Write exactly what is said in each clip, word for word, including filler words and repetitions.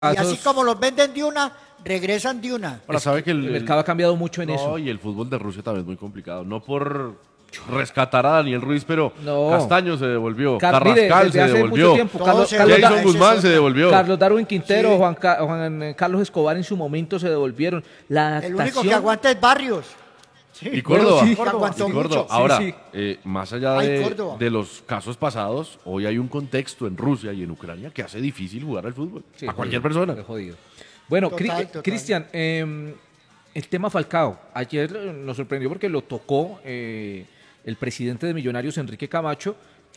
Y así como los venden de una, regresan de una. Ahora, sabe que el, el mercado ha cambiado mucho en no, eso. Y el fútbol de Rusia también es muy complicado. No por rescatar a Daniel Ruiz, pero no. Castaño se devolvió, Car Carrascal mire, se devolvió, tiempo, Carlos, se Carlos, Jason Guzmán se devolvió. Carlos Darwin Quintero, sí. Juan, Juan Carlos Escobar en su momento se devolvieron. La el único que aguanta es Barrios. Sí. Y Córdoba. Sí, Córdoba. Y Córdoba. Ahora, sí, sí. Eh, más allá de, de los casos pasados, hoy hay un contexto en Rusia y en Ucrania que hace difícil jugar al fútbol. Sí, a cualquier jodido, persona. Jodido. Bueno, Cristian, eh, el tema Falcao. Ayer nos sorprendió porque lo tocó eh, el presidente de Millonarios, Enrique Camacho,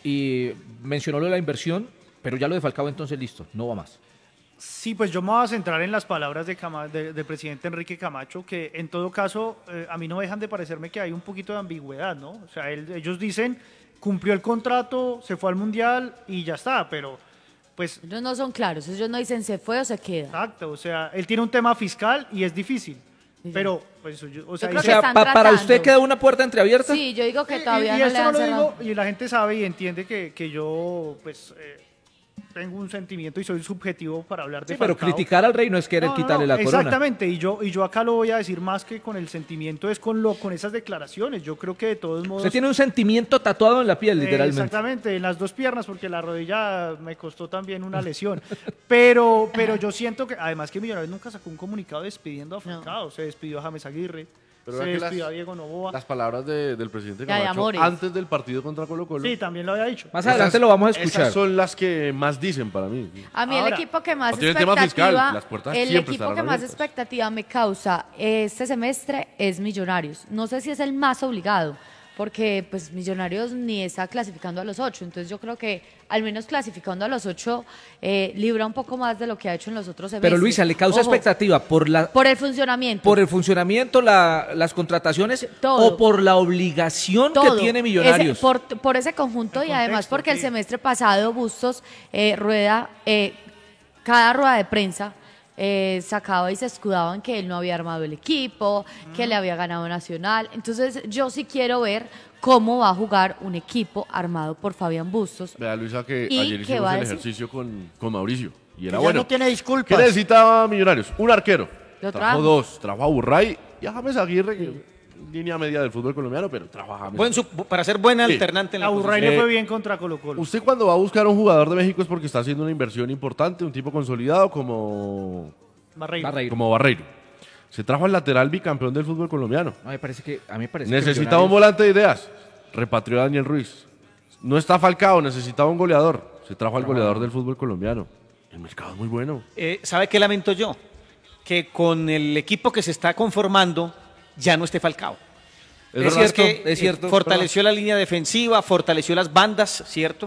y mencionó lo de la inversión, pero ya lo de Falcao entonces listo, no va más. Sí, pues yo me voy a centrar en las palabras de Cama, de, del presidente Enrique Camacho, que en todo caso eh, a mí no dejan de parecerme que hay un poquito de ambigüedad, ¿no? O sea, él, ellos dicen, cumplió el contrato, se fue al Mundial y ya está, pero pues... Ellos no son claros, ellos no dicen se fue o se queda. Exacto, o sea, él tiene un tema fiscal y es difícil, sí, pero pues yo, o sea, yo o sea pa, para usted queda una puerta entreabierta. Sí, yo digo que todavía y, y no esto le han no lo cerrado. digo, y la gente sabe y entiende que, que yo, pues... Eh, tengo un sentimiento y soy subjetivo para hablar de sí, pero Falcao. Criticar al rey no es querer no, no, quitarle no, la corona. Exactamente, y yo, y yo acá lo voy a decir más que con el sentimiento, es con, lo, con esas declaraciones. Yo creo que de todos modos... Usted tiene un sentimiento tatuado en la piel, literalmente. Eh, exactamente, en las dos piernas, porque la rodilla me costó también una lesión. pero, pero yo siento que, además que Millonarios nunca sacó un comunicado despidiendo a Falcao. No. Se despidió a James Aguirre. Pero se las, despidió a Diego Novoa. Las palabras de, del presidente Camacho antes del partido contra Colo Colo. Sí, también lo había dicho. Más adelante esas, lo vamos a escuchar. Esas son las que más dicen para mí. A mí Ahora, el equipo que más expectativa, fiscal, las puertas el equipo que abiertas. más expectativa me causa este semestre es Millonarios. No sé si es el más obligado, porque pues Millonarios ni está clasificando a los ocho, entonces yo creo que al menos clasificando a los ocho eh, libra un poco más de lo que ha hecho en los otros semestres. Pero Luisa, ¿le causa Ojo, expectativa por la por el funcionamiento? Por el funcionamiento, la, las contrataciones todo, o por la obligación todo, que tiene Millonarios. Ese, por, por ese conjunto el y contexto, además porque sí. El semestre pasado Bustos eh, rueda, eh, cada rueda de prensa Eh, sacaba y se escudaba en que él no había armado el equipo, mm. que le había ganado Nacional. Entonces yo sí quiero ver cómo va a jugar un equipo armado por Fabián Bustos. Vea, Luisa, que ayer hicimos el ejercicio con, con Mauricio y era que bueno. No tiene disculpas. ¿Qué necesitaba Millonarios? Un arquero. Lo trajo, trajo dos, trajo a Burray y a James Aguirre, que línea media del fútbol colombiano, pero trajo a James. Buen su, para ser buena sí. alternante en la a Burray le fue bien contra Colo Colo. Usted cuando va a buscar a un jugador de México es porque está haciendo una inversión importante, un tipo consolidado como... Barreiro. Barreiro. Como Barreiro. Se trajo al lateral bicampeón del fútbol colombiano. No, me parece que, a mí me parece necesitaba que un volante de ideas. Repatrió a Daniel Ruiz. No está Falcao, necesitaba un goleador. Se trajo al no. goleador del fútbol colombiano. El mercado es muy bueno. Eh, ¿Sabe qué lamento yo? Que con el equipo que se está conformando ya no esté Falcao. Es, es cierto, que es cierto. Fortaleció la línea defensiva, fortaleció las bandas, ¿cierto?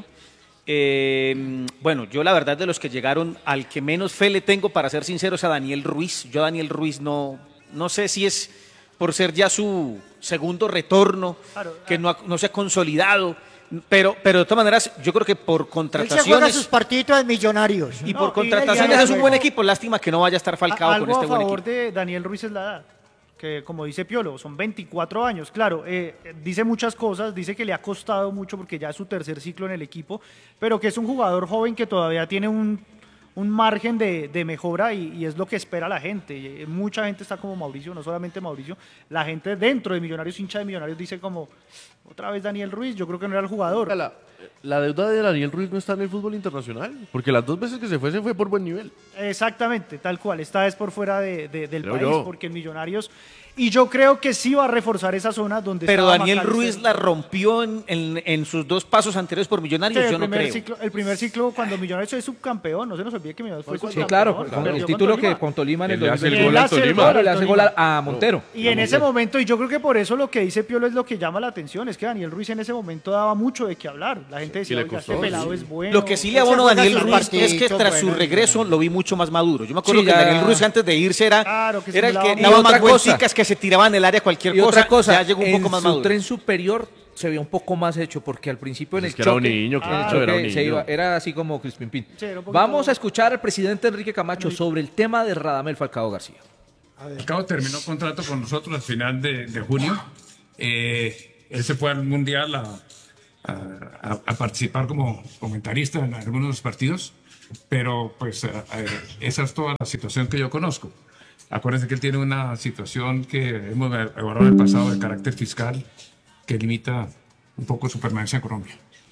Eh, bueno, yo la verdad de los que llegaron, al que menos fe le tengo, para ser sincero, es a Daniel Ruiz. Yo a Daniel Ruiz no, no sé si es por ser ya su segundo retorno, claro, que no, ha, no se ha consolidado, pero, pero de todas maneras yo creo que por contrataciones... Él se juega sus partidos en Millonarios. Y no, por contrataciones es un buen equipo, lástima que no vaya a estar Falcao a, con este buen equipo. Algo a favor de Daniel Ruiz es la edad, que como dice Piolo, son veinticuatro años, claro, eh, dice muchas cosas, dice que le ha costado mucho porque ya es su tercer ciclo en el equipo, pero que es un jugador joven que todavía tiene un, un margen de, de mejora y, y es lo que espera la gente. Y mucha gente está como Mauricio, no solamente Mauricio, la gente dentro de Millonarios, hincha de Millonarios, dice como, otra vez Daniel Ruiz, yo creo que no era el jugador. La, la deuda de Daniel Ruiz no está en el fútbol internacional, porque las dos veces que se fue, se fue por buen nivel. Exactamente, tal cual, esta vez por fuera de, de, del Creo país, yo. porque en Millonarios... Y yo creo que sí va a reforzar esa zona donde Pero estaba Daniel Macalister. Ruiz la rompió en, en, en sus dos pasos anteriores por Millonarios, Sí, yo el no primer creo. Ciclo, el primer ciclo cuando Millonarios es subcampeón, no se nos olvide que Millonarios fue Sí, subcampeón. claro, con perdió el título con que Tolima. con Tolima en el Él le hace el Él gol al hace el Tolima. gol. Claro, le hace gol a, a Montero. Y en ese momento, y yo creo que por eso lo que dice Piolo es lo que llama la atención, es que Daniel Ruiz en ese momento daba mucho de qué hablar. La gente decía, le oiga, costó, este pelado sí. es bueno. Lo que sí le Él se abono a juega Daniel sus Ruiz es que partiditos, tras su bueno, regreso lo vi mucho más maduro. Yo me acuerdo Sí, que ya. Daniel Ruiz antes de irse era, Claro, que era el que simulaba daba mucho. más Y otra cosa. vuelticas, que se tiraba en el área cualquier Y cosa. otra cosa, ya llegó un en poco más su maduro. tren superior se veía un poco más hecho, porque al principio en Es el que era un choque, niño, en el claro, choque era un niño. se iba, era así como Crispin Pin. Sí, era un poquito- Vamos a escuchar al presidente Enrique Camacho sobre el tema de Radamel Falcao García. Falcao terminó contrato con nosotros al final de, de junio. Eh, él se fue al Mundial a, a, a participar como comentarista en algunos de los partidos. pero pues eh, eh, esa es toda la situación que yo conozco. Acuérdense que él tiene una situación que hemos evaluado en el pasado de carácter fiscal que limita un poco su permanencia en Colombia.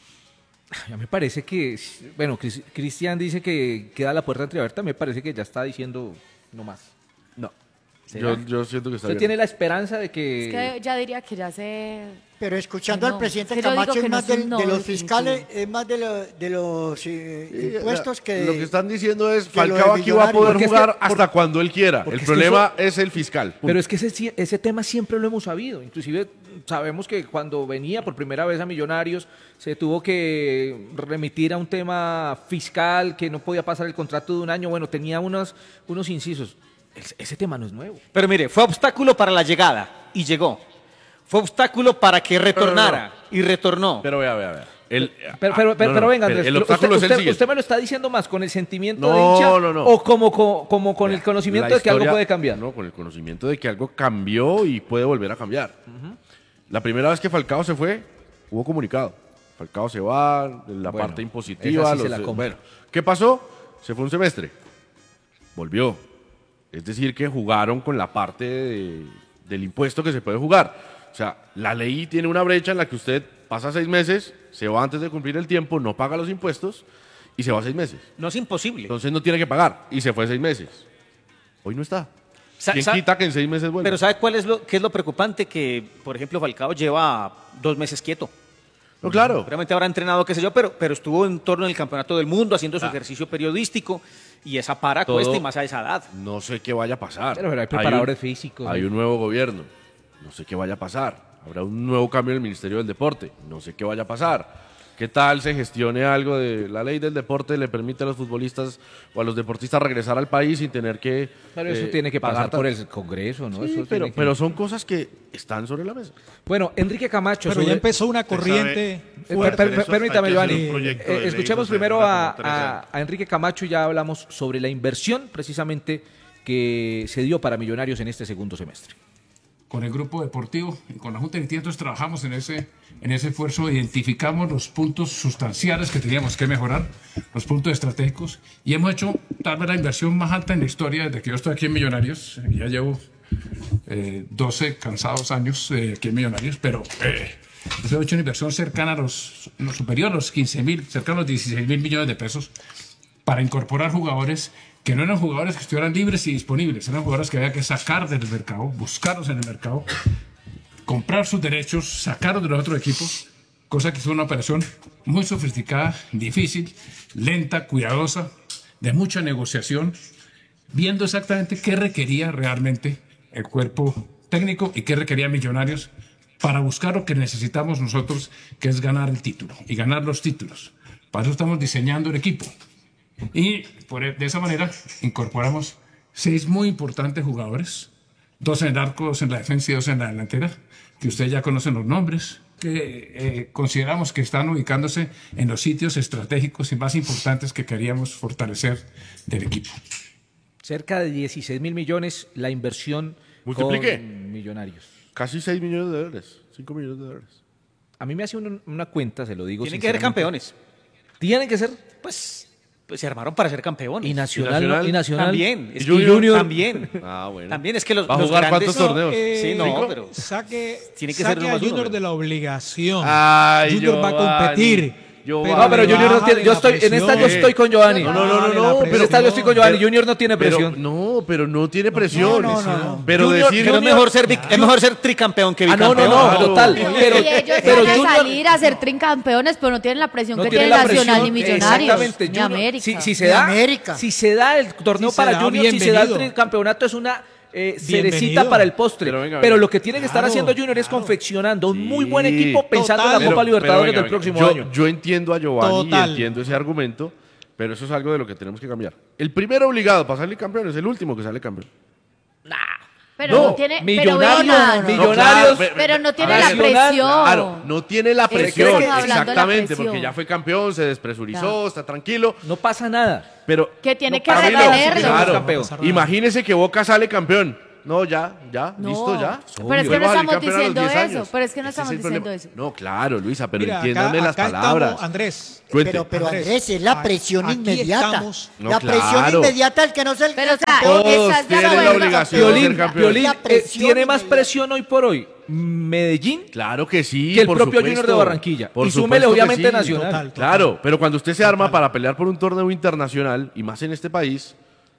Ya me parece que, bueno, Cris- Cristian dice que queda la puerta entreabierta, me parece que ya está diciendo no más. No. ¿Será? Yo, yo siento que está ¿Usted bien. tiene la esperanza de que... Es que ya diría que ya se... Pero escuchando No, al presidente es que yo digo Camacho que es no más es un del- no de los definitivo. fiscales, es más de, lo- de los eh, Sí, impuestos que... Lo que están diciendo es, que lo de Falcao aquí va a Millonarios. poder Porque es que- jugar hasta cuando él quiera. porque El es que problema es el fiscal. punto. Pero es que ese, ese tema siempre lo hemos sabido. Inclusive sabemos que cuando venía por primera vez a Millonarios se tuvo que remitir a un tema fiscal, que no podía pasar el contrato de un año. Bueno, tenía unos, unos incisos. Es- Ese tema no es nuevo. Pero mire, fue obstáculo para la llegada y llegó. Fue obstáculo para que retornara y retornó. Pero vea, vea, vea. El- Pero, ah, pero, no, pero, no, pero venga, el- Andrés, el lo- obstáculo usted, es el usted- siguiente. usted me lo está diciendo más con el sentimiento de No, hincha no, no. o como, como, como con el La conocimiento de que algo historia- puede cambiar. No, con el conocimiento de que algo cambió y puede volver a cambiar. La primera vez que Falcao se fue, hubo comunicado. Falcao se va, la Bueno, parte esa impositiva. sí se la los- compro. bueno, ¿qué pasó? Se fue un semestre. Volvió. Es decir, que jugaron con la parte de- del impuesto que se puede jugar. O sea, la ley tiene una brecha en la que usted pasa seis meses, se va antes de cumplir el tiempo, no paga los impuestos y se va seis meses. No es imposible. Entonces no tiene que pagar y se fue seis meses. Hoy no está. Sa- ¿Quién sa- quita que en seis meses vuelva? Pero ¿sabe cuál es lo, qué es lo preocupante? Que, por ejemplo, Falcao lleva dos meses quieto. No, claro. Seguramente habrá entrenado, qué sé yo, pero, pero estuvo en torno del campeonato del mundo haciendo su Ah. ejercicio periodístico y esa para Todo- cuesta y más a esa edad. No sé qué vaya a pasar. Pero, pero hay un- preparadores físicos, Hay ¿no? un nuevo gobierno. No sé qué vaya a pasar. Habrá un nuevo cambio en el Ministerio del Deporte. No sé qué vaya a pasar. ¿Qué tal se gestione algo de la ley del deporte le permite a los futbolistas o a los deportistas regresar al país sin tener que Pero eso eh, tiene que pasar pagar por tan- el Congreso, ¿no? Sí, Eso pero, tiene que- pero son cosas que están sobre la mesa. Bueno, Enrique Camacho. Pero ya sobre- empezó una Usted corriente Eh, fuerte. per- per- Eso permítame, hay que hacer Giovanni. un proyecto Eh, de ley, escuchemos eso se primero demora a, como tres a- años. a Enrique Camacho y ya hablamos sobre la inversión precisamente que se dio para Millonarios en este segundo semestre. Con el grupo deportivo y con la Junta Directiva entonces trabajamos en ese, en ese esfuerzo, identificamos los puntos sustanciales que teníamos que mejorar, los puntos estratégicos, y hemos hecho tal vez la inversión más alta en la historia desde que yo estoy aquí en Millonarios. Ya llevo eh, doce cansados años eh, aquí en Millonarios, pero eh, hemos hecho una inversión cercana a los, los superior a los quince mil, cercana a los dieciséis mil millones de pesos para incorporar jugadores que no eran jugadores que estuvieran libres y disponibles, eran jugadores que había que sacar del mercado, buscarlos en el mercado, comprar sus derechos, sacarlos de los otros equipos, cosa que fue una operación muy sofisticada, difícil, lenta, cuidadosa, de mucha negociación, viendo exactamente qué requería realmente el cuerpo técnico y qué requería Millonarios para buscar lo que necesitamos nosotros, que es ganar el título y ganar los títulos. Para eso estamos diseñando el equipo. Y por, e- de esa manera incorporamos seis muy importantes jugadores, dos en el arco, dos en la defensa y dos en la delantera, que ustedes ya conocen los nombres, que eh, consideramos que están ubicándose en los sitios estratégicos y más importantes que queríamos fortalecer del equipo. Cerca de dieciséis mil millones la inversión Multiplique. con Millonarios. Casi seis millones de dólares. cinco millones de dólares. A mí me hace una, una cuenta, se lo digo Tienen que ser sinceramente. campeones. Tienen que ser. Pues, pues se armaron para ser campeones. Y Nacional, ¿Y Nacional? y Nacional También. Es ¿Y que Junior? También. Ah, bueno. También es que los, ¿Va a los jugar grandes... cuántos torneos? Sí, no, ¿Cinco? pero- Saque, Tiene que saque ser uno a más uno, Junior pero- de la obligación. Ay, Junior va a Giovanni, competir. Giovanni. No, pero Junior no baja tiene. de Yo la estoy, en esta yo presión. estoy con Giovanni. No, no, no, no, Vale, no, la pero En esta yo estoy con Giovanni. Junior no tiene pero- presión. no, pero no tiene presión. No, no, no. Pero Junior- decir pero es mejor, ser, vic- es mejor ser tricampeón que Ah, no, bicampeón. no, no, Claro. total. Pero, y ellos pero van a Junior- salir a ser trincampeones, pero no tienen la presión no que tiene tiene la Nacional presión, ni Millonarios exactamente, ni Junior. América. Si, si se Ni da, América. si se da el torneo Si se para da, Junior, si se da el bienvenido. tricampeonato es una eh, cerecita Bienvenido. para el postre. Pero Pero, venga, venga. lo que tiene que estar Claro, haciendo Junior es claro. confeccionando un muy Sí. buen equipo pensando Total. en la Copa Pero- Libertadores pero venga, del venga, próximo yo, año. Yo entiendo a Giovanni Total. y entiendo ese argumento, pero eso es algo de lo que tenemos que cambiar. El primero obligado para salir campeón es el último que sale campeón. Pero No, no, tiene, pero Millonarios, venga, Millonarios, claro, pero no tiene la Nacional, presión. Claro, no tiene la Es que presión, estamos hablando de la exactamente, presión. porque ya fue campeón, se despresurizó, Claro. está tranquilo, no pasa nada. pero Que tiene No que pasa Camilo, nada, retenerlo. claro. claro, campeón. imagínese que Boca sale campeón No, ya, ya, No, listo, ya. pero es que Podemos no salir estamos campeón a los diciendo diez eso, años. pero es que no Ese estamos el diciendo problema. eso. No, claro, Luisa, pero Mira, entiéndame acá- las acá palabras. estamos, Andrés. Cuente. Pero, pero Andrés, Andrés, es la a- presión aquí inmediata. estamos- No, la presión claro. inmediata del que no se el Pero, o sea, campeón. Todos ¿estás de tienen la acuerdo? obligación de Violín, ser campeón. Violín, La eh, presión tiene más inmediata. presión hoy por hoy Medellín Claro que sí, que el por propio supuesto. Junior de Barranquilla. Por Y súmele supuesto que obviamente sí. Nacional. Total, total. Claro, pero cuando usted se arma para pelear por un torneo internacional, y más en este país,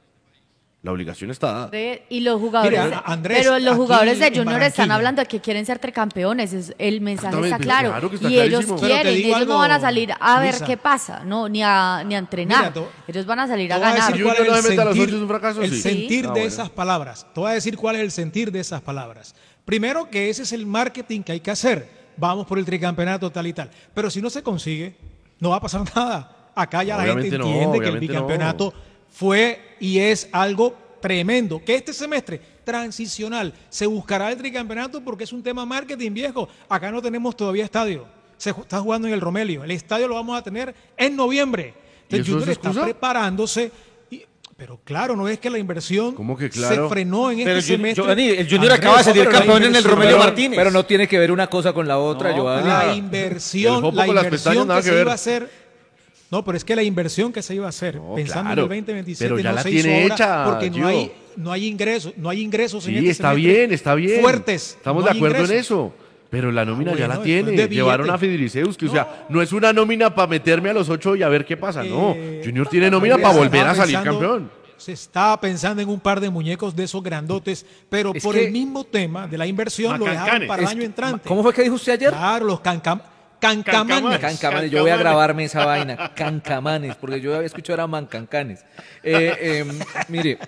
la obligación está dada. Y los jugadores, Mira, Andrés, pero los aquí jugadores de en Junior están Barranquilla. hablando de que quieren ser tricampeones, es- el mensaje está Exactamente, claro, claro que está y ellos clarísimo. Pero te quieren, digo ellos no algo, van a salir a ver Luisa. qué pasa, no, ni a, ni a entrenar, Mira, te- ellos van a salir a Te voy a ganar. decir cuál Junior es no el se mete a los sentir, ocho, es un fracaso, el sí. sentir Ah, de bueno. esas palabras. Te voy a decir cuál es el sentir de esas palabras. Primero, que ese es el marketing que hay que hacer. Vamos por el tricampeonato tal y tal. Pero si no se consigue, no va a pasar nada. Acá ya la gente Obviamente no, entiende que el obviamente bicampeonato fue y es algo tremendo. Que este semestre transicional se buscará el tricampeonato porque es un tema marketing, viejo. Acá no tenemos todavía estadio. Se ju- está jugando en el Romelio. El estadio lo vamos a tener en noviembre. ¿Y Entonces eso Junior es está excusa? preparándose. y- pero claro, no es que la inversión ¿Cómo que se claro? frenó en Pero este Jun- semestre. Giovanni, el Junior Andrés, acaba de salir pero la campeón en el inversión- Romelio Pero- Martínez. Pero no tiene que ver una cosa con la otra, No, Giovanni. La El inversión, foco la con las inversión pestañas, nada que que se ver. iba a hacer. No, pero es que la inversión que se iba a hacer, No, pensando claro, en el veinte veintisiete, pero ya no la se tiene hizo ahora hecha, porque Gio. no hay, no hay ingresos, no hay ingresos en Sí, este está semestre bien, está bien. fuertes. Estamos no de hay acuerdo en ingresos. eso. Pero la nómina ya bueno, la después tiene. de billete. Llevaron a Fideliceus, que o sea, no es una nómina para meterme a los ocho y a ver qué pasa. No, Eh, Junior tiene nómina Andrés, para volver estaba a salir pensando- campeón. Se estaba pensando en un par de muñecos de esos grandotes, pero Es por que- el mismo tema de la inversión lo dejaron Macancanes. para el Es año que- entrante. ¿Cómo fue que dijo usted ayer? Claro, los cancam cancamanes. Cancamanes, yo voy a grabarme esa vaina, cancamanes, porque yo había escuchado era mancancanes. Eh, eh, mire,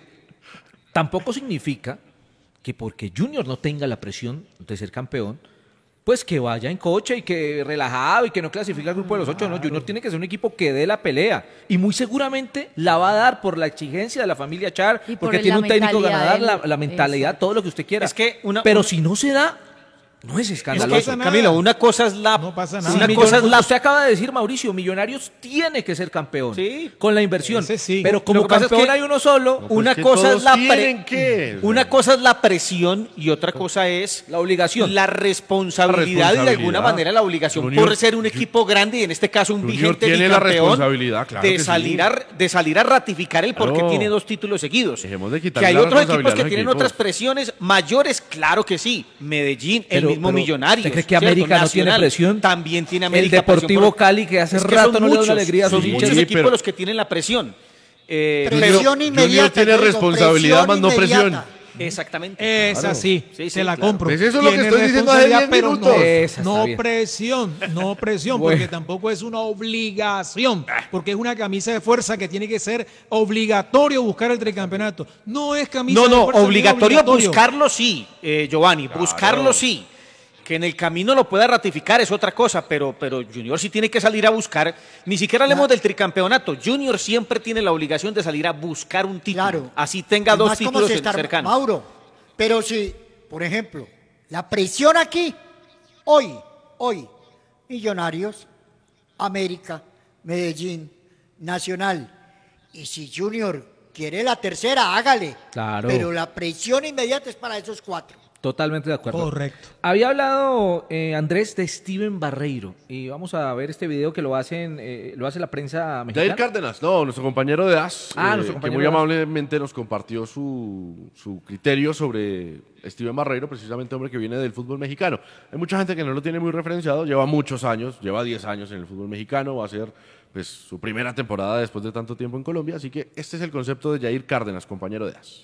tampoco significa que porque Junior no tenga la presión de ser campeón, pues que vaya en coche y que relajado y que no clasifique al grupo de los ocho. No, Junior tiene que ser un equipo que dé la pelea y muy seguramente la va a dar por la exigencia de la familia Char, Y por porque el- tiene la un técnico mentalidad ganador, del- la, la mentalidad, Exacto. todo lo que usted quiera. Es que una- Pero una- si no se da, no es Es escandaloso. que, pasa nada. Camilo, una cosa es la... No pasa Sí, nada. Una Millon- cosa es la... Usted acaba de decir, Mauricio, Millonarios tiene que ser campeón. Sí. Con la inversión. Ese sí. Pero como Lo que pasa es campeón que- hay uno solo, pues Una que cosa todos es la tienen pre- que. Una cosa es la presión y otra cosa es la obligación. la responsabilidad, La y de alguna responsabilidad. manera la obligación Junior- por ser un equipo grande y en este caso un Junior vigente tiene la bicampeón, responsabilidad, claro de que sí. salir a de salir a ratificar el por qué Claro. tiene dos títulos seguidos. Dejemos de Que quitarle hay la otros equipos responsabilidad que a los tienen equipos. otras presiones mayores, claro que sí. Medellín, el Pero- mismo pero, Millonarios. ¿usted cree que ¿cierto? América no tiene Nacional presión? También tiene El América Deportivo presión por- Cali, que hace Es que rato son no le da una muchos, alegría a sus son hinchas. muchos Sí, equipos pero- los que tienen la presión. Eh, Presión pero- inmediata. Junior tiene yo digo, responsabilidad, presión más no presión. inmediata. Exactamente. Es Claro. así, Sí, sí, se la claro. compro. Pues eso es lo que Tiene estoy diciendo hace responsabilidad, diez pero minutos. No, Esa está no bien. presión, no presión, Bueno. porque tampoco es una obligación, porque es una camisa de fuerza que tiene que ser obligatorio buscar el tricampeonato. No es camisa No, de no, fuerza. ni obligatorio, buscarlo sí, eh, Giovanni, buscarlo sí. Que en el camino lo pueda ratificar es otra cosa, pero, pero Junior sí tiene que salir a buscar, ni siquiera hablemos del tricampeonato, Junior siempre tiene la obligación de salir a buscar un título, Claro. así tenga Y dos más como títulos se en- está- cercanos. Mauro, pero si, por ejemplo, la presión aquí, hoy, hoy, Millonarios, América, Medellín, Nacional, y si Junior quiere la tercera, hágale. Claro. Pero la presión inmediata es para esos cuatro. Totalmente de acuerdo. Correcto. Había hablado eh, Andrés de Steven Barreiro y vamos a ver este video que lo hacen eh, lo hace la prensa Jair mexicana. Cárdenas, no, nuestro compañero de A S, Ah, eh, nuestro que compañero muy de A S. amablemente nos compartió su, su criterio sobre Steven Barreiro, precisamente hombre que viene del fútbol mexicano. Hay mucha gente que no lo tiene muy referenciado, lleva muchos años, lleva diez años en el fútbol mexicano, va a ser pues su primera temporada después de tanto tiempo en Colombia, así que este es el concepto de Jair Cárdenas, compañero de A S.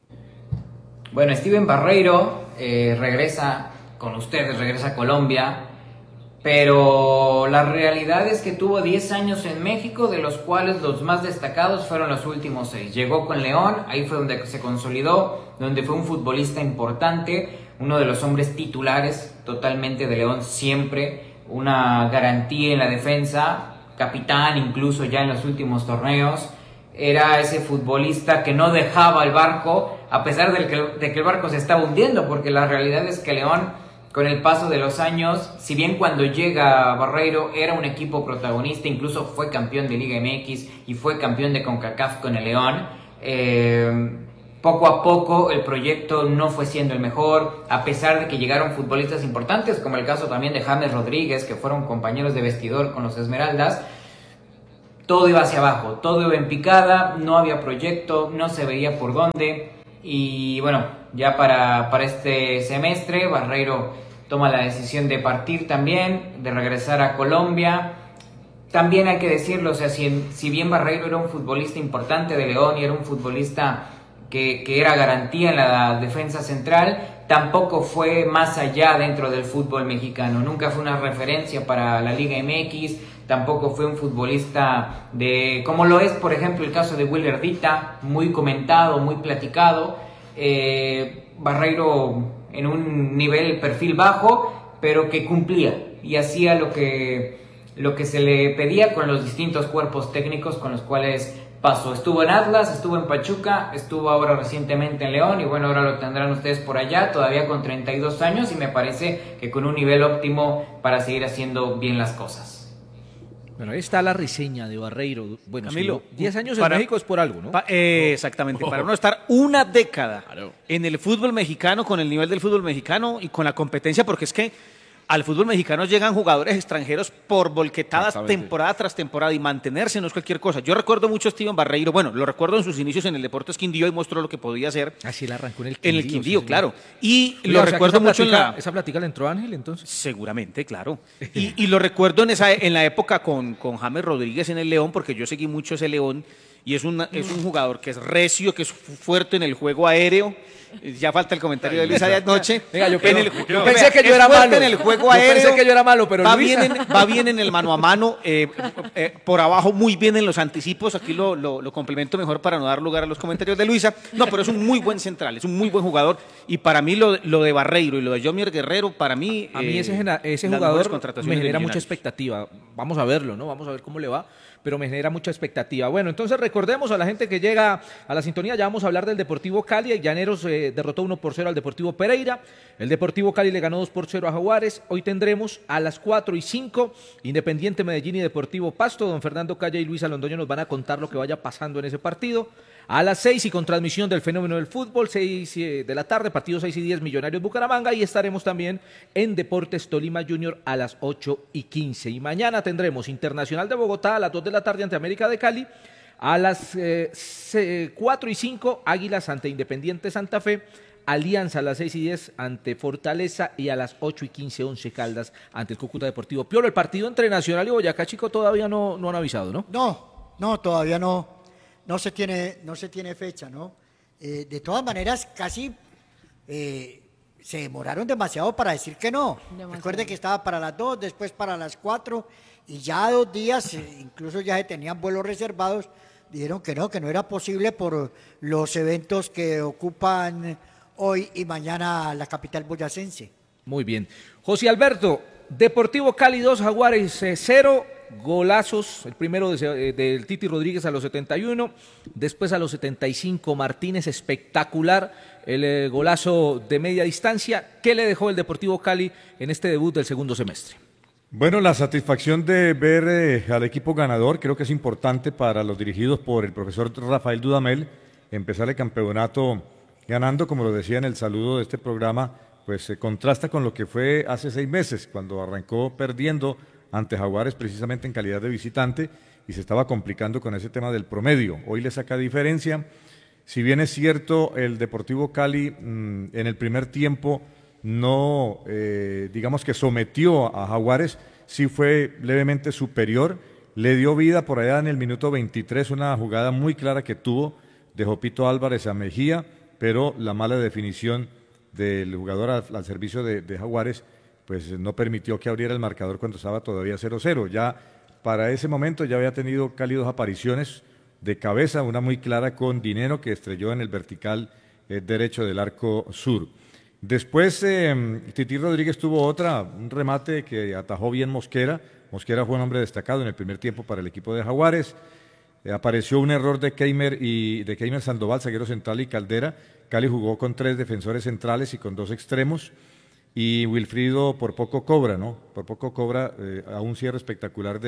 Bueno, Steven Barreiro eh, regresa con ustedes, regresa a Colombia, pero la realidad es que tuvo diez años en México, de los cuales los más destacados fueron los últimos seis. Llegó con León, ahí fue donde se consolidó, donde fue un futbolista importante, uno de los hombres titulares totalmente de León siempre, una garantía en la defensa, capitán incluso ya en los últimos torneos. Era ese futbolista que no dejaba el barco, a pesar de que, de que el barco se estaba hundiendo, porque la realidad es que León, con el paso de los años, si bien cuando llega Barreiro era un equipo protagonista, incluso fue campeón de Liga M X y fue campeón de CONCACAF con el León, eh, poco a poco el proyecto no fue siendo el mejor, a pesar de que llegaron futbolistas importantes, como el caso también de James Rodríguez, que fueron compañeros de vestidor con los Esmeraldas. Todo iba hacia abajo, todo iba en picada, no había proyecto, no se veía por dónde. Y bueno, ya para, para este semestre, Barreiro toma la decisión de partir también, de regresar a Colombia. También hay que decirlo, o sea, si, si bien Barreiro era un futbolista importante de León y era un futbolista que, que era garantía en la defensa central, tampoco fue más allá dentro del fútbol mexicano. Nunca fue una referencia para la Liga M X, tampoco fue un futbolista de, como lo es, por ejemplo, el caso de Willer Dita, muy comentado, muy platicado. Eh, Barreiro en un nivel perfil bajo, pero que cumplía y hacía lo que, lo que se le pedía con los distintos cuerpos técnicos con los cuales pasó. Estuvo en Atlas, estuvo en Pachuca, estuvo ahora recientemente en León y bueno, ahora lo tendrán ustedes por allá, todavía con treinta y dos años y me parece que con un nivel óptimo para seguir haciendo bien las cosas. Bueno, ahí está la reseña de Barreiro. Bueno, Camilo, si diez años para, en México es por algo, ¿no? Pa, eh, exactamente, oh. Para uno estar una década claro. en el fútbol mexicano, con el nivel del fútbol mexicano y con la competencia, porque es que al fútbol mexicano llegan jugadores extranjeros por volquetadas temporada tras temporada y mantenerse no es cualquier cosa. Yo recuerdo mucho a Steven Barreiro, bueno, lo recuerdo en sus inicios en el Deportes Quindío y mostró lo que podía hacer. Así la arrancó en el Quindío. En el Quindío, sí, claro. Y Oye, lo o sea, recuerdo mucho plática, en la... ¿Esa plática le entró a Ángel entonces? Seguramente, claro. Y, y lo recuerdo en esa en la época con, con James Rodríguez en el León, porque yo seguí mucho ese León y es, una, es un jugador que es recio, que es fuerte en el juego aéreo. Ya falta el comentario de Luisa de anoche. Venga, yo, en el, yo pensé que yo era malo. En el juego aéreo. Yo pensé que yo era malo, pero va Luisa. bien en, va bien en el mano a mano, eh, eh, por abajo muy bien en los anticipos. Aquí lo, lo, lo complemento mejor para no dar lugar a los comentarios de Luisa. No, pero es un muy buen central, es un muy buen jugador. Y para mí lo, lo de Barreiro y lo de Jomier Guerrero, para mí... A mí ese, eh, ese jugador me genera mucha expectativa. Vamos a verlo, ¿no? Vamos a ver cómo le va. Pero me genera mucha expectativa. Bueno, entonces recordemos a la gente que llega a la sintonía, ya vamos a hablar del Deportivo Cali. Llaneros eh, derrotó uno por cero al Deportivo Pereira. El Deportivo Cali le ganó dos por cero a Jaguares. Hoy tendremos a las cuatro y cinco Independiente Medellín y Deportivo Pasto. Don Fernando Calle y Luisa Londoño nos van a contar lo que vaya pasando en ese partido. A las seis y con transmisión del fenómeno del fútbol, seis de la tarde, partido seis y diez, Millonarios Bucaramanga, y estaremos también en Deportes Tolima Junior a las ocho y quince. Y mañana tendremos Internacional de Bogotá a las dos de la tarde ante América de Cali, a las eh, cuatro y cinco, Águilas ante Independiente Santa Fe, Alianza a las seis y diez ante Fortaleza y a las ocho y quince, Once Caldas ante el Cúcuta Deportivo. Piolo, el partido entre Nacional y Boyacá Chico todavía no, no han avisado, ¿no? No, no, todavía no. No se tiene, no se tiene fecha, ¿no? Eh, de todas maneras, casi eh, se demoraron demasiado para decir que no. Demasiado. Recuerde que estaba para las dos, después para las cuatro, y ya dos días, eh, incluso ya se tenían vuelos reservados, dijeron que no, que no era posible por los eventos que ocupan hoy y mañana la capital boyacense. Muy bien. José Alberto, Deportivo Cali dos, Jaguares cero. Golazos, el primero de, del Titi Rodríguez a los setenta y uno, después a los setenta y cinco Martínez, espectacular el eh, golazo de media distancia. ¿Qué le dejó el Deportivo Cali en este debut del segundo semestre? Bueno, la satisfacción de ver eh, al equipo ganador, creo que es importante para los dirigidos por el profesor Rafael Dudamel, empezar el campeonato ganando, como lo decía en el saludo de este programa, pues se eh, contrasta con lo que fue hace seis meses, cuando arrancó perdiendo ante Jaguares precisamente en calidad de visitante y se estaba complicando con ese tema del promedio. Hoy le saca diferencia. Si bien es cierto, el Deportivo Cali mmm, en el primer tiempo no, eh, digamos que sometió a Jaguares, sí fue levemente superior, le dio vida por allá en el minuto veintitrés, una jugada muy clara que tuvo de Jopito Álvarez a Mejía, pero la mala definición del jugador al, al servicio de, de Jaguares pues no permitió que abriera el marcador cuando estaba todavía cero cero. Ya para ese momento ya había tenido cálidos apariciones de cabeza, una muy clara con Dinero que estrelló en el vertical eh, derecho del arco sur. Después eh, Titi Rodríguez tuvo otra, un remate que atajó bien Mosquera. Mosquera fue un hombre destacado en el primer tiempo para el equipo de Jaguares. Eh, apareció un error de Keimer y de Keimer Sandoval, zaguero central, y Caldera. Cali jugó con tres defensores centrales y con dos extremos. Y Wilfrido por poco cobra, ¿no? Por poco cobra eh, a un cierre espectacular de,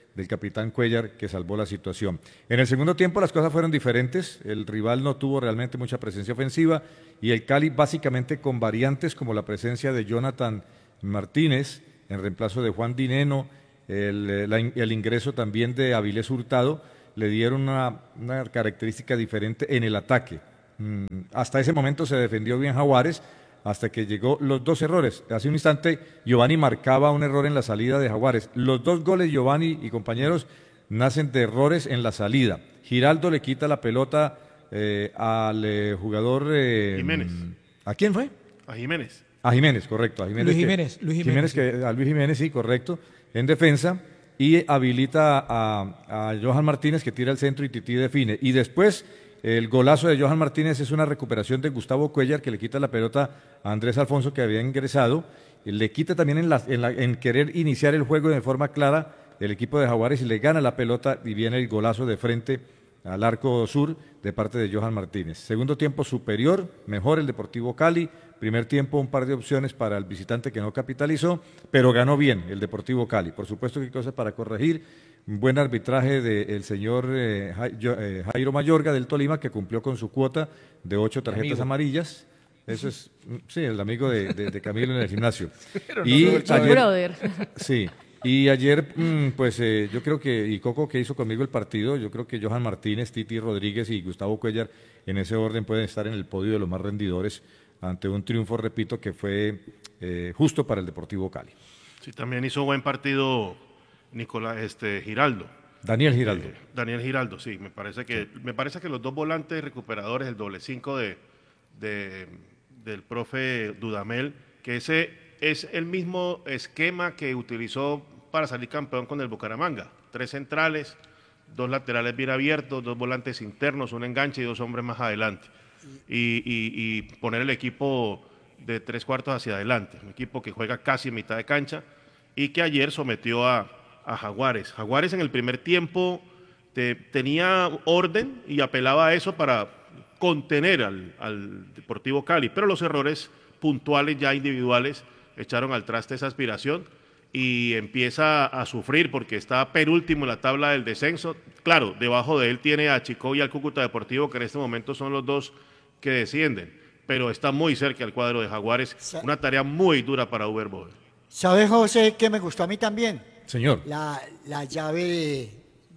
del capitán Cuellar, que salvó la situación. En el segundo tiempo las cosas fueron diferentes, el rival no tuvo realmente mucha presencia ofensiva y el Cali básicamente con variantes como la presencia de Jonathan Martínez en reemplazo de Juan Dineno, el, la, el ingreso también de Avilés Hurtado, le dieron una, una característica diferente en el ataque. Mm, hasta ese momento se defendió bien Jaguares, hasta que llegó los dos errores. Hace un instante Giovanni marcaba un error en la salida de Jaguares. Los dos goles, Giovanni y compañeros, nacen de errores en la salida. Giraldo le quita la pelota eh, al eh, jugador... Eh, Jiménez. ¿A quién fue? A Jiménez. A Jiménez, correcto. A Jiménez, Luis que, Jiménez. Luis Jiménez, Jiménez que, a Luis Jiménez, sí, correcto, en defensa. Y habilita a, a Johan Martínez, que tira al centro y Tití define. Y después... el golazo de Johan Martínez es una recuperación de Gustavo Cuellar, que le quita la pelota a Andrés Alfonso, que había ingresado, y le quita también en, la, en, la, en querer iniciar el juego de forma clara el equipo de Jaguares y le gana la pelota y viene el golazo de frente al arco sur de parte de Johan Martínez. Segundo tiempo superior, mejor el Deportivo Cali. Primer tiempo un par de opciones para el visitante que no capitalizó, pero ganó bien el Deportivo Cali. Por supuesto que hay cosas para corregir. Un buen arbitraje del señor eh, Jairo Mayorga del Tolima, que cumplió con su cuota de ocho tarjetas amigo. amarillas. Eso es, sí, el amigo de, de, de Camilo en el gimnasio. Pero no y solo el ayer, brother. Sí, y ayer, pues eh, yo creo que, y Coco que hizo conmigo el partido, yo creo que Johan Martínez, Titi Rodríguez y Gustavo Cuellar, en ese orden pueden estar en el podio de los más rendidores ante un triunfo, repito, que fue eh, justo para el Deportivo Cali. Sí, también hizo buen partido Nicolás este, Giraldo. Daniel Giraldo. Eh, Daniel Giraldo, sí, me parece que me parece que los dos volantes recuperadores, el doble cinco de, de, del profe Dudamel, que ese es el mismo esquema que utilizó para salir campeón con el Bucaramanga. Tres centrales, dos laterales bien abiertos, dos volantes internos, un enganche y dos hombres más adelante. Y, y, y poner el equipo de tres cuartos hacia adelante, un equipo que juega casi en mitad de cancha y que ayer sometió a, a Jaguares. Jaguares en el primer tiempo te, tenía orden y apelaba a eso para contener al, al Deportivo Cali, pero los errores puntuales ya individuales echaron al traste esa aspiración y empieza a sufrir porque está penúltimo en la tabla del descenso. Claro, debajo de él tiene a Chicó y al Cúcuta Deportivo, que en este momento son los dos que descienden, pero está muy cerca al cuadro de Jaguares, una tarea muy dura para Uber Boder. ¿Sabes, José, que me gustó a mí también? Señor. La, la llave, de,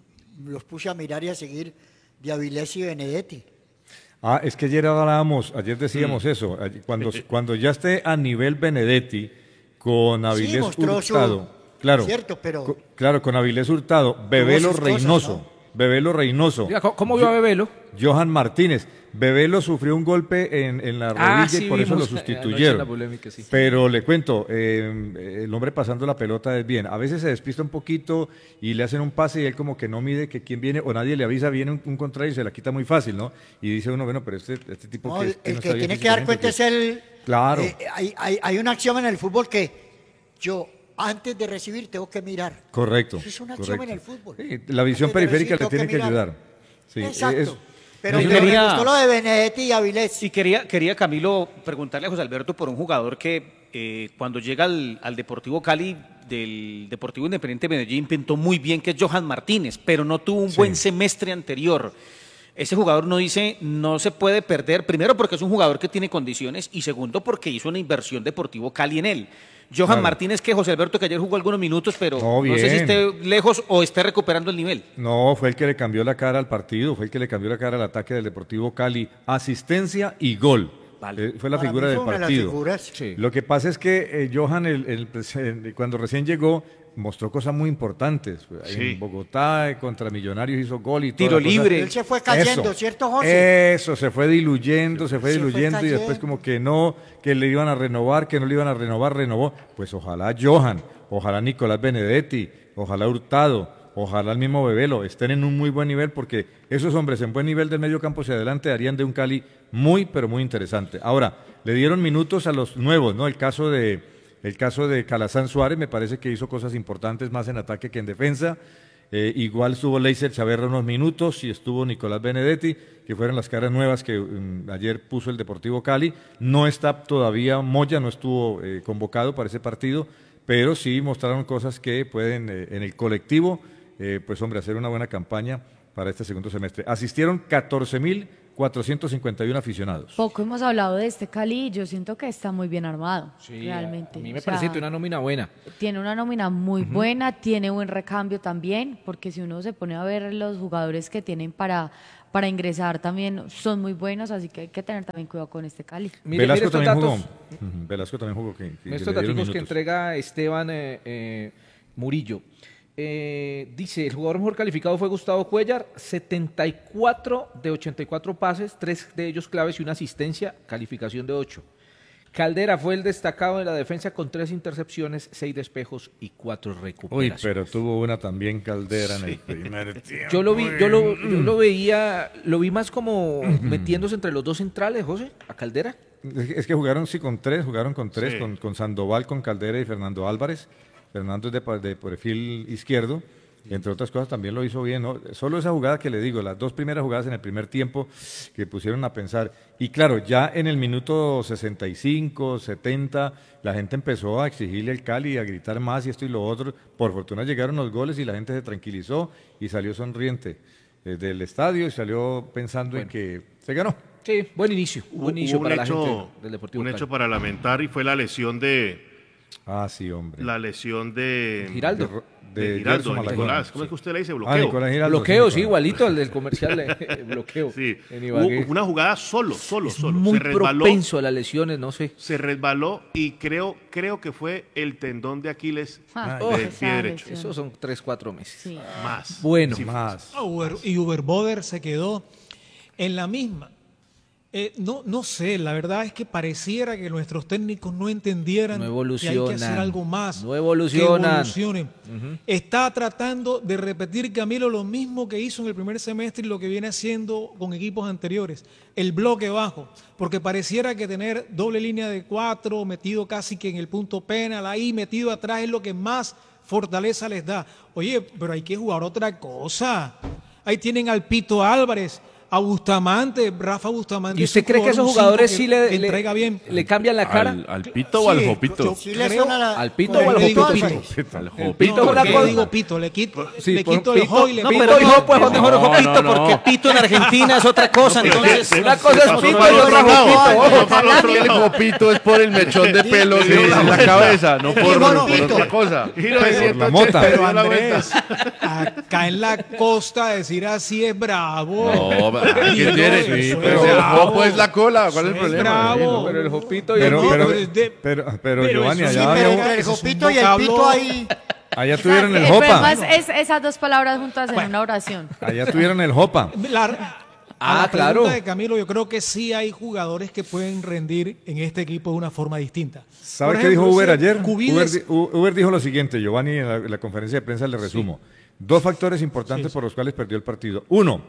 los puse a mirar y a seguir, de Avilés y Benedetti. Ah, es que ayer hablábamos, ayer decíamos Mm. eso, cuando, cuando ya esté a nivel Benedetti, con Avilés Sí, mostró su- Hurtado, claro, cierto, pero- co- claro, con Avilés Hurtado, Bebelo sus cosas, Reynoso, ¿no? Bebelo Reynoso. Diga, ¿cómo- cómo vio a Bebelo? Johan Martínez. Bebelo sufrió un golpe en, en la Ah, rodilla sí, y por eso lo vimos anoche sustituyeron. la polémica, sí. Pero le cuento, eh, el hombre pasando la pelota es bien. A veces se despista un poquito y le hacen un pase y él como que no mide que quién viene o nadie le avisa, viene un, un contrario y se la quita muy fácil, ¿no? Y dice uno, bueno, pero este, este tipo No, que, el que el no que está bien tiene que dar físicamente, cuenta es que- el... Claro. eh, hay, hay, hay una acción en el fútbol que yo, antes de recibir, tengo que mirar. Correcto. Eso es una acción correcto. en el fútbol. Sí, la visión Antes de periférica le recibir, tiene tengo que que ayudar. Sí, Exacto. es- Pero, Yo pero quería- me gustó lo de Benedetti y Avilés. Y quería, quería Camilo preguntarle a José Alberto por un jugador que eh, cuando llega al, al Deportivo Cali del Deportivo Independiente de Medellín pintó muy bien, que es Johan Martínez, pero no tuvo un Sí. buen semestre anterior. Ese jugador no dice, no se puede perder, primero porque es un jugador que tiene condiciones y segundo porque hizo una inversión Deportivo Cali en él. Johan Claro. Martínez, que José Alberto que ayer jugó algunos minutos, pero No, no sé si bien. esté lejos o esté recuperando el nivel. No, fue el que le cambió la cara al partido, fue el que le cambió la cara al ataque del Deportivo Cali. Asistencia y gol. Eh, fue la Para figura mí del fue una de las partido. figuras. Sí. Lo que pasa es que eh, Johan, el, el presen- cuando recién llegó, mostró cosas muy importantes. Sí. En Bogotá, eh, contra Millonarios, hizo gol y Tiro toda la cosa. libre. Él se fue cayendo, Eso. ¿cierto, José? Eso, se fue diluyendo, se fue Se fue diluyendo y después cayendo. como que no, que le iban a renovar, que no le iban a renovar, renovó. Pues ojalá Johan, ojalá Nicolás Benedetti, ojalá Hurtado, ojalá el mismo Bebelo estén en un muy buen nivel porque esos hombres en buen nivel del medio campo hacia adelante darían de un Cali muy, pero muy interesante. Ahora, le dieron minutos a los nuevos, ¿no? El caso de, el caso de Calazán Suárez me parece que hizo cosas importantes más en ataque que en defensa. Eh, igual estuvo Leiser Chaverra unos minutos y estuvo Nicolás Benedetti, que fueron las caras nuevas que um, ayer puso el Deportivo Cali. No está todavía, Moya no estuvo eh, convocado para ese partido, pero sí mostraron cosas que pueden eh, en el colectivo eh, pues hombre, hacer una buena campaña para este segundo semestre. Asistieron catorce mil cuatrocientos cincuenta y uno aficionados. Poco hemos hablado de este Cali y yo siento que está muy bien armado, Sí, realmente. A mí me O sea, parece que una nómina buena. Tiene una nómina muy uh-huh. buena, tiene buen recambio también, porque si uno se pone a ver los jugadores que tienen para, para ingresar también son muy buenos, así que hay que tener también cuidado con este Cali. Mire, Velasco, mire también datos, jugó. Uh-huh. Velasco también jugó. Que, que estos datos que entrega Esteban eh, eh, Murillo. Eh, dice, el jugador mejor calificado fue Gustavo Cuellar, setenta y cuatro de ochenta y cuatro pases, tres de ellos claves y una asistencia, calificación de ocho. Caldera fue el destacado de la defensa con tres intercepciones, seis despejos y cuatro recuperaciones. Uy, pero tuvo una también Caldera sí. en el primer tiempo. Yo lo vi, yo lo, yo lo veía, lo vi más como metiéndose entre los dos centrales, José, a Caldera. Es que jugaron sí con tres, jugaron con tres, sí. con, con Sandoval, con Caldera y Fernando Álvarez. Fernando es de, de perfil izquierdo, entre otras cosas también lo hizo bien, ¿no? Solo esa jugada que le digo, las dos primeras jugadas en el primer tiempo que pusieron a pensar, y claro, ya en el minuto sesenta y cinco, setenta, la gente empezó a exigirle al Cali, a gritar más y esto y lo otro, por fortuna llegaron los goles y la gente se tranquilizó y salió sonriente eh, del estadio y salió pensando bueno. en que se ganó. Sí, buen inicio, buen inicio un para hecho, la gente del Deportivo Un Cali. hecho para lamentar y fue la lesión de... Ah, sí, hombre. La lesión de... Giraldo. De, de, de Giraldo, de Nicolás. sí. ¿Cómo es que usted le dice? Bloqueo. Ah, Nicolás Giraldo, bloqueo, sí, sí, igualito al del comercial. Eh, bloqueo. Sí. En Hubo una jugada solo, solo, es solo. Muy se resbaló, propenso a las lesiones, no sé. Se resbaló y creo, creo que fue el tendón de Aquiles ah, del oh, pie derecho. Esos son tres, cuatro meses. Sí. Más. Bueno. Sí, más. Ah, Uber, y Uber Boder se quedó en la misma. Eh, no, no sé, la verdad es que pareciera que nuestros técnicos no entendieran no que hay que hacer algo más. No evolucionan. Que evolucionen. Uh-huh. Está tratando de repetir Camilo lo mismo que hizo en el primer semestre y lo que viene haciendo con equipos anteriores. El bloque bajo, porque pareciera que tener doble línea de cuatro, metido casi que en el punto penal, ahí metido atrás es lo que más fortaleza les da. Oye, pero hay que jugar otra cosa. Ahí tienen al Pito Álvarez, a Bustamante, Rafa Bustamante. ¿Y usted cree que esos jugadores sí le, le, entrega bien. le cambian la cara? ¿Al, al Pito sí, o al Jopito? Sí, le suena la, ¿Al Pito o al Jopito? Pito. Al Jopito. No, ¿por qué digo Pito? Le quito, sí, le quito el jo y le No, pito pero el no, pues no, mejor no, Jopito, no, no. porque Pito en Argentina es otra cosa. No, entonces, no, una cosa es Pito y otra Jopito. El Jopito es por el mechón de pelo en la cabeza, no por, por otra cosa. Por la mota. Pero Andrés, acá en la costa decir así es bravo. No, ¿qué tiene? Sí, pero el Jopo es la cola, ¿cuál es el problema? Bravo. Pero el Jopito y Pero, el pero, pero, de- pero, pero, pero Giovanni, eso sí, allá, Pero había- entre el Eso es un Jopito y el vocablo. Pito ahí... allá tuvieron el El problema Jopa. es, es esas dos palabras juntas en una oración. Allá tuvieron el Jopa. La, Ah, a la claro. pregunta de Camilo, yo creo que sí hay jugadores que pueden rendir en este equipo de una forma distinta. ¿Sabe Por qué dijo ejemplo, Uber ese ayer? Uber, Cubides- di- U- Uber dijo lo siguiente, Giovanni, en la, en la conferencia de prensa le resumo. Dos factores importantes Sí, sí. por los cuales perdió el partido. Uno,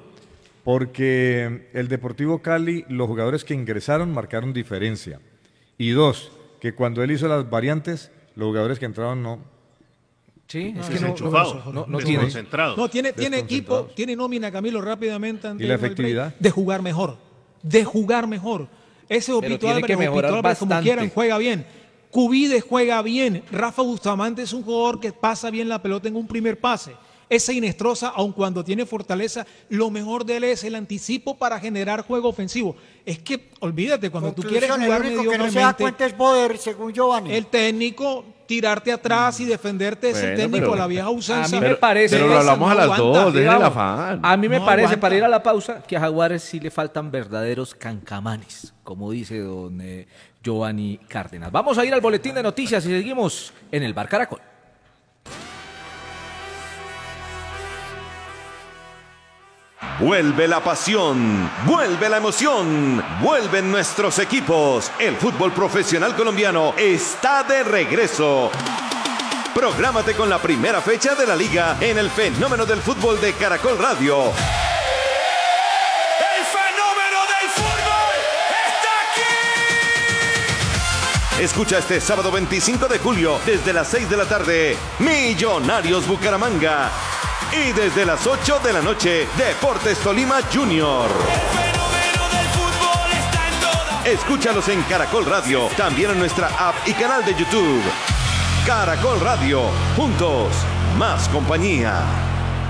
porque el Deportivo Cali, los jugadores que ingresaron marcaron diferencia. Y dos, que cuando él hizo las variantes, los jugadores que entraron no... Sí, es que no, Desenchufado, no, no tiene. desconcentrado. No, tiene, tiene equipo, tiene nómina, Camilo, rápidamente. antes ¿Y la del break, efectividad? De jugar mejor, de jugar mejor. Ese Opito tiene Álvarez, que Opito mejorar Álvarez, como bastante. quieran, juega bien. Cubides juega bien. Rafa Bustamante es un jugador que pasa bien la pelota en un primer pase. Ese Inestrosa, aun cuando tiene fortaleza, lo mejor de él es el anticipo para generar juego ofensivo. Es que, olvídate, cuando tú quieres Conclusión, jugar el único que no se da mediocremente, cuenta es Boder, según Giovanni. el técnico, tirarte atrás y defenderte es el Bueno, técnico pero- a la vieja usanza. A mí me Pero- parece. pero lo esa hablamos a las aguanta, dos, dejen el digamos. afán. A mí me No parece, aguanta. para ir a la pausa, que a Jaguares sí le faltan verdaderos cancamanes, como dice don eh, Giovanni Cárdenas. Vamos a ir al boletín de noticias y seguimos en el Bar Caracol. Vuelve la pasión, vuelve la emoción, vuelven nuestros equipos. El fútbol profesional colombiano está de regreso. Prográmate con la primera fecha de la liga en el fenómeno del fútbol de Caracol Radio. ¡El fenómeno del fútbol está aquí! Escucha este sábado veinticinco de julio desde las seis de la tarde, Millonarios Bucaramanga. Y desde las ocho de la noche, Deportes Tolima Junior. El fenómeno del fútbol está en toda. Escúchalos en Caracol Radio, también en nuestra app y canal de YouTube. Caracol Radio, juntos, más compañía.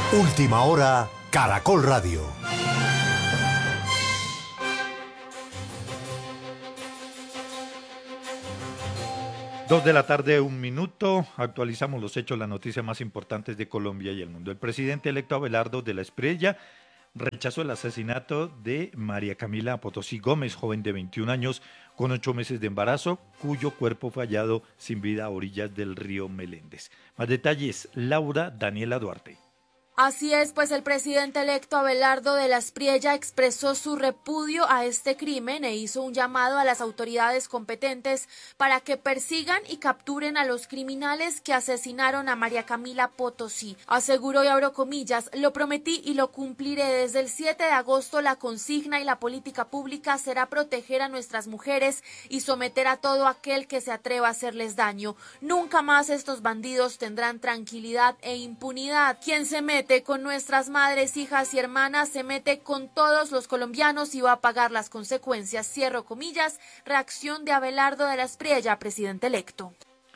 Última hora, Caracol Radio. Dos de la tarde, un minuto. Actualizamos los hechos, las noticias más importantes de Colombia y el mundo. El presidente electo Abelardo de la Espriella rechazó el asesinato de María Camila Potosí Gómez, joven de veintiún años, con ocho meses de embarazo, cuyo cuerpo fue hallado sin vida a orillas del río Meléndez. Más detalles, Laura Daniela Duarte. Así es, pues el presidente electo Abelardo de la Espriella expresó su repudio a este crimen e hizo un llamado a las autoridades competentes para que persigan y capturen a los criminales que asesinaron a María Camila Potosí. Aseguró, y abro comillas, lo prometí y lo cumpliré. Desde el siete de agosto la consigna y la política pública será proteger a nuestras mujeres y someter a todo aquel que se atreva a hacerles daño. Nunca más estos bandidos tendrán tranquilidad e impunidad. Quien se mete con nuestras madres, hijas y hermanas se mete con todos los colombianos y va a pagar las consecuencias. Cierro comillas, reacción de Abelardo de la Espriella, presidente electo.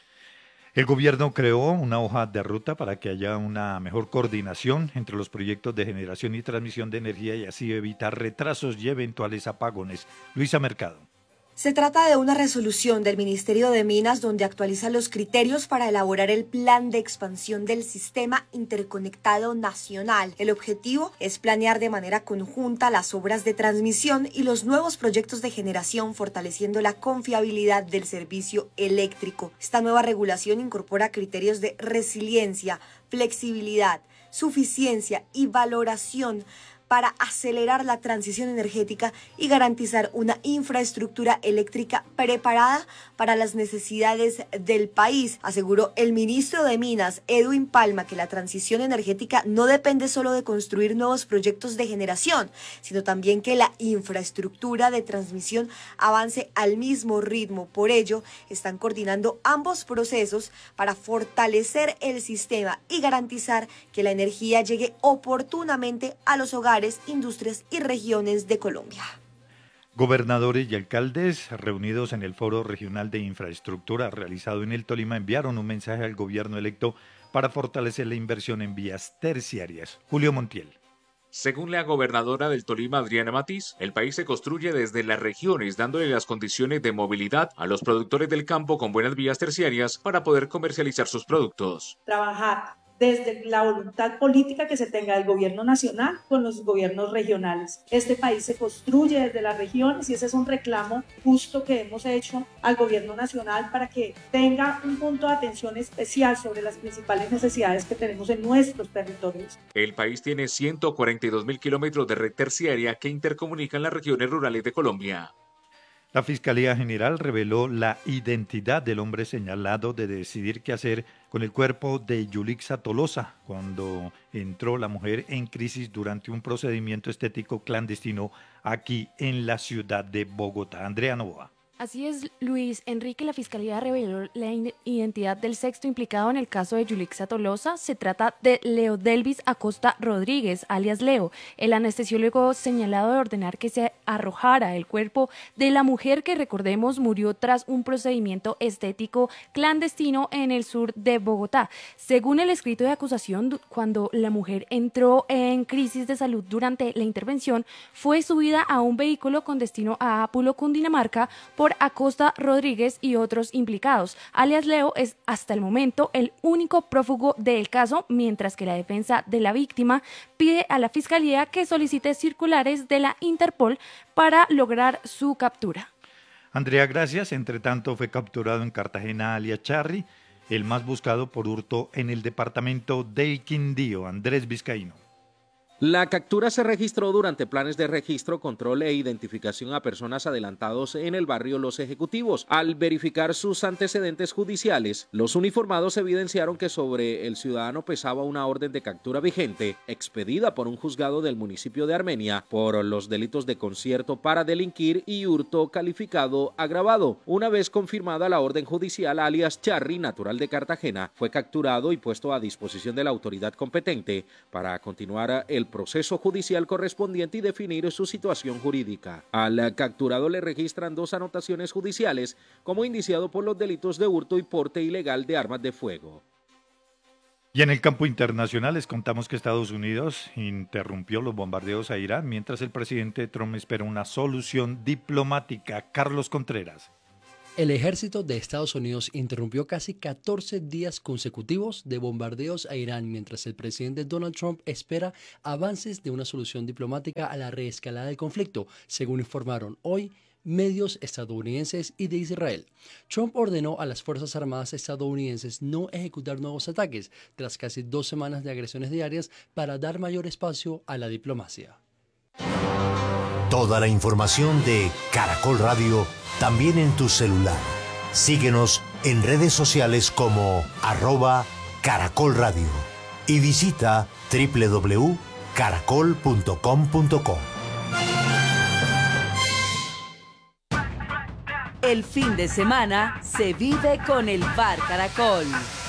El gobierno creó una hoja de ruta para que haya una mejor coordinación entre los proyectos de generación y transmisión de energía y así evitar retrasos y eventuales apagones. Luisa Mercado. Se trata de una resolución del Ministerio de Minas donde actualiza los criterios para elaborar el plan de expansión del sistema interconectado nacional. El objetivo es planear de manera conjunta las obras de transmisión y los nuevos proyectos de generación, fortaleciendo la confiabilidad del servicio eléctrico. Esta nueva regulación incorpora criterios de resiliencia, flexibilidad, suficiencia y valoración para acelerar la transición energética y garantizar una infraestructura eléctrica preparada para las necesidades del país. Aseguró el ministro de Minas, Edwin Palma, que la transición energética no depende solo de construir nuevos proyectos de generación, sino también que la infraestructura de transmisión avance al mismo ritmo. Por ello, están coordinando ambos procesos para fortalecer el sistema y garantizar que la energía llegue oportunamente a los hogares, industrias y regiones de Colombia. Gobernadores y alcaldes reunidos en el Foro Regional de Infraestructura realizado en el Tolima enviaron un mensaje al gobierno electo para fortalecer la inversión en vías terciarias. Julio Montiel. Según la gobernadora del Tolima, Adriana Matiz, el país se construye desde las regiones, dándole las condiciones de movilidad a los productores del campo con buenas vías terciarias para poder comercializar sus productos. Trabajar desde la voluntad política que se tenga del gobierno nacional con los gobiernos regionales. Este país se construye desde las regiones y ese es un reclamo justo que hemos hecho al gobierno nacional para que tenga un punto de atención especial sobre las principales necesidades que tenemos en nuestros territorios. El país tiene ciento cuarenta y dos mil kilómetros de red terciaria que intercomunican las regiones rurales de Colombia. La Fiscalía General reveló la identidad del hombre señalado de decidir qué hacer con el cuerpo de Yulixa Tolosa cuando entró la mujer en crisis durante un procedimiento estético clandestino aquí en la ciudad de Bogotá. Andrea Novoa. Así es, Luis Enrique, la Fiscalía reveló la identidad del sexto implicado en el caso de Yulixa Tolosa. Se trata de Leo Delvis Acosta Rodríguez, alias Leo, el anestesiólogo señalado de ordenar que se arrojara el cuerpo de la mujer que, recordemos, murió tras un procedimiento estético clandestino en el sur de Bogotá. Según el escrito de acusación, cuando la mujer entró en crisis de salud durante la intervención, fue subida a un vehículo con destino a Ápulo, Cundinamarca, por Acosta Rodríguez y otros implicados. Alias Leo es hasta el momento el único prófugo del caso, mientras que la defensa de la víctima pide a la Fiscalía que solicite circulares de la Interpol para lograr su captura. Andrea, gracias. Entre tanto, fue capturado en Cartagena alias Charry, el más buscado por hurto en el departamento del Quindío. Andrés Vizcaíno. La captura se registró durante planes de registro, control e identificación a personas adelantados en el barrio Los Ejecutivos. Al verificar sus antecedentes judiciales, los uniformados evidenciaron que sobre el ciudadano pesaba una orden de captura vigente, expedida por un juzgado del municipio de Armenia, por los delitos de concierto para delinquir y hurto calificado agravado. Una vez confirmada la orden judicial, alias Charry, natural de Cartagena, fue capturado y puesto a disposición de la autoridad competente para continuar el proceso judicial correspondiente y definir su situación jurídica. Al capturado le registran dos anotaciones judiciales como indiciado por los delitos de hurto y porte ilegal de armas de fuego. Y en el campo internacional les contamos que Estados Unidos interrumpió los bombardeos a Irán mientras el presidente Trump espera una solución diplomática. Carlos Contreras. El ejército de Estados Unidos interrumpió casi catorce días consecutivos de bombardeos a Irán mientras el presidente Donald Trump espera avances de una solución diplomática a la reescalada del conflicto, según informaron hoy medios estadounidenses y de Israel. Trump ordenó a las Fuerzas Armadas estadounidenses no ejecutar nuevos ataques tras casi dos semanas de agresiones diarias para dar mayor espacio a la diplomacia. Toda la información de Caracol Radio también en tu celular. Síguenos en redes sociales como arroba Caracol Radio y visita doble u doble u doble u punto caracol punto com punto co. El fin de semana se vive con el Bar Caracol.